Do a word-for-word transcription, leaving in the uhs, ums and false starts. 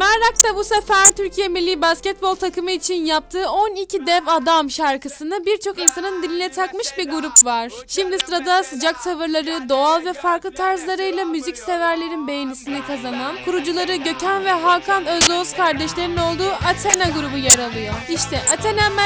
Kemal Rock da bu sefer Türkiye Milli Basketbol takımı için yaptığı on iki Dev Adam şarkısını birçok insanın diline takmış bir grup var. Şimdi sırada sıcak tavırları, doğal ve farklı tarzlarıyla müzik severlerin beğenisini kazanan, kurucuları Gökhan ve Hakan Özoğuz kardeşlerin olduğu Athena grubu yer alıyor. İşte Athena